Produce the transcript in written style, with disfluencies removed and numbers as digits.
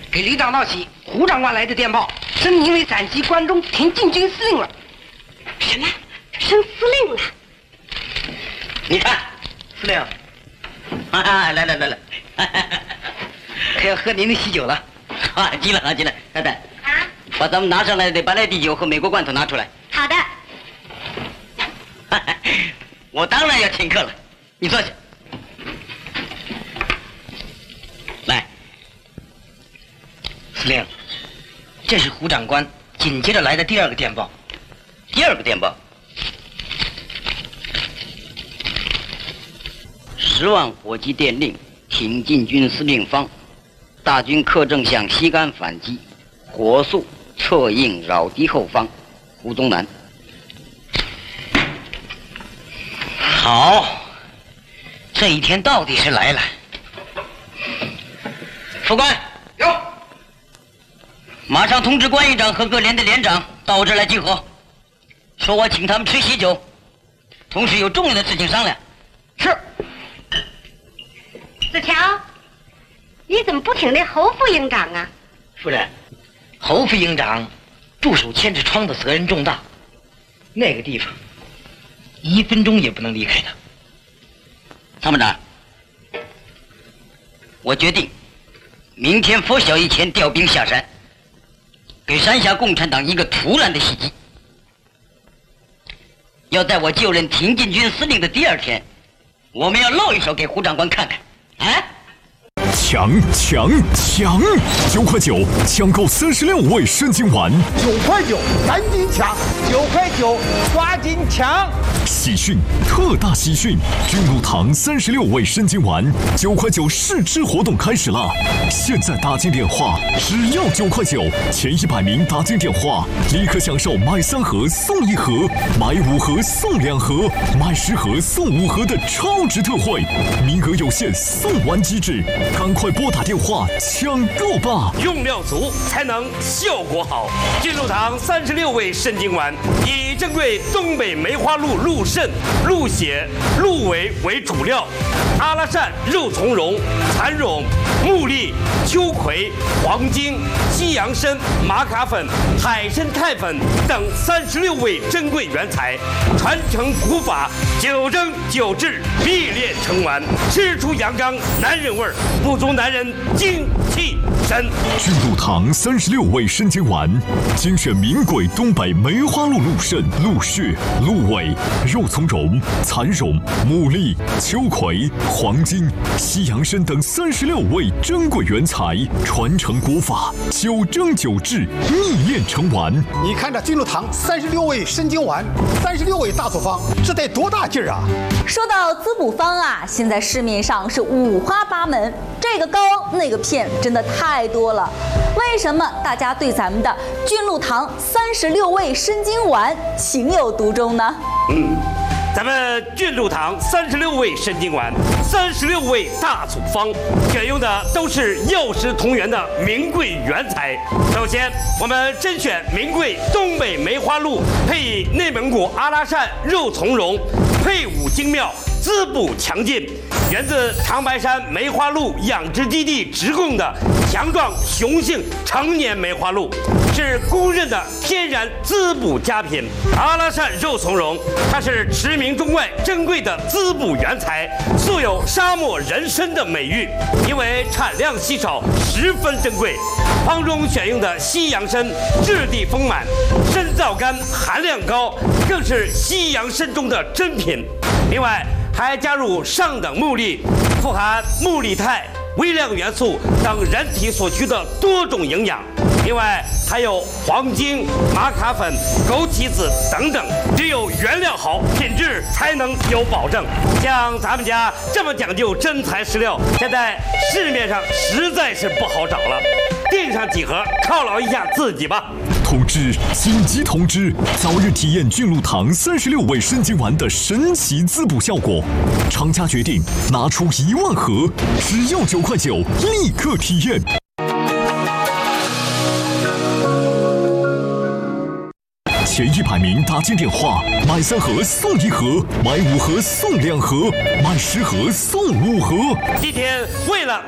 给李长道喜，胡长官来的电报，升您为陕西关中挺进军司令了。 什么？升司令了？ 你看，司令，来，可要喝您的喜酒了。啊，进来，太太。 啊， 把咱们拿上来的白兰地酒和美国罐头拿出来。 好的。 我当然要请客了，你坐下。来，司令，这是胡长官紧接着来的第二个电报。第二个电报，10万火急电令，挺进军司令方，大军克正向西干反击，火速策应扰敌后方，胡宗南。好，这一天到底是来了。副官有， 马上通知关营长和各连的连长到我这儿来集合，说我请他们吃喜酒，同时有重要的事情商量。 是。 子乔，你怎么不请那侯副营长啊？ 夫人，侯副营长驻守千纸窗的责任重大，那个地方1分钟也不能离开他。 参谋长，我决定明天拂晓以前调兵下山，给山下共产党一个突然的袭击。要在我就任挺进军司令的第2天，我们要露一手给胡长官看看。啊！ 抢！9块9，抢购36味参金丸。 9块9，赶紧抢！9块9，抓紧抢！ 喜讯，特大喜讯！君禄堂36味参金丸9块9试吃活动开始了！现在打进电话，只要9块9，前100名打进电话，立刻享受买3盒送1盒，买5盒送2盒，买10盒送5盒的超值特惠，名额有限，送完即止，赶快拨打电话抢购吧！ 用料足才能效果好。君禄堂36味参金丸以珍贵东北梅花鹿鹿肾、鹿血、鹿尾为主料，阿拉善、肉苁蓉、蚕蛹、木栗、秋葵、黄精、西洋参、玛卡粉、海参肽粉等36味珍贵原材，传承古法，9蒸9制，秘炼成丸，吃出阳刚男人味儿，补足男人精气神。 君禄堂36味参金丸，精选名贵东北梅花鹿鹿肾、鹿血、鹿尾、肉苁蓉、蚕蛹、牡蛎、秋葵、黄精、西洋参等36味珍贵原材，传承国法，9蒸9制，秘炼成丸。 你看这君禄堂36味参金丸，36味大组方，这得多大劲儿啊！ 说到滋补方啊，现在市面上是五花八门，这个膏那个片真的太多了。为什么大家对咱们的君禄堂36味参金丸情有独钟呢？ 咱们君禄堂36味参金丸，36味大组方，选用的都是药食同源的名贵原材。首先，我们甄选名贵东北梅花鹿，配以内蒙古阿拉善肉苁蓉，配伍精妙，滋补强劲，源自长白山梅花鹿养殖基地直供的强壮雄性成年梅花鹿，是公认的天然滋补佳品。阿拉善肉苁蓉，它是驰名中外珍贵的滋补原材，素有沙漠人参的美誉，因为产量稀少，十分珍贵。方中选用的西洋参质地丰满，参皂苷含量高，更是西洋参中的珍品。另外还加入上等木栗，富含木栗肽、微量元素等人体所需的多种营养。另外还有黄精、玛卡粉、枸杞子等等，只有原料好，品质才能有保证。像咱们家这么讲究真材实料，现在市面上实在是不好找了。订上几盒，犒劳一下自己吧。 通知！紧急通知！早日体验君禄堂36味参金丸的神奇滋补效果。厂家决定拿出1万盒，只要9块9，立刻体验。前100名打进电话，买3盒送1盒，买5盒送2盒，买10盒送5盒。 今天为了